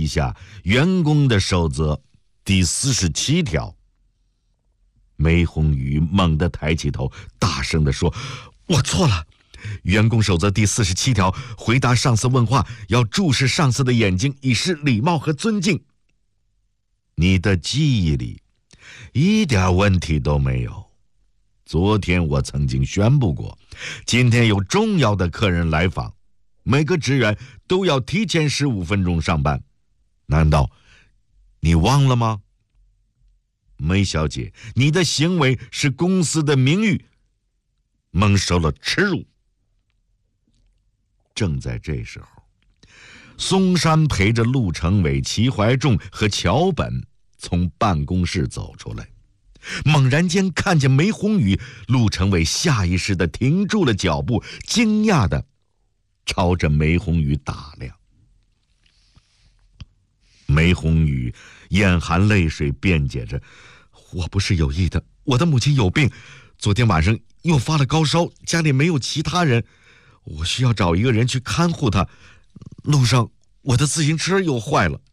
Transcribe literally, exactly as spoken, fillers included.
下员工的守则第四十七条。梅红雨猛地抬起头，大声地说：“我错了。员工守则第四十七条，回答上司问话要注视上司的眼睛，以示礼貌和尊敬。你的记忆里一点问题都没有。昨天我曾经宣布过，今天有重要的客人来访，每个职员都要提前十五分钟上班。难道你忘了吗？梅小姐，你的行为使公司的名誉蒙受了耻辱。”正在这时候，松山陪着陆成伟、齐怀仲和桥本从办公室走出来，猛然间看见梅红雨，陆成伟下意识地停住了脚步，惊讶地朝着梅红雨打量。梅红雨眼含泪水辩解着：“我不是有意的，我的母亲有病，昨天晚上又发了高烧，家里没有其他人，我需要找一个人去看护她。路上我的自行车又坏了。”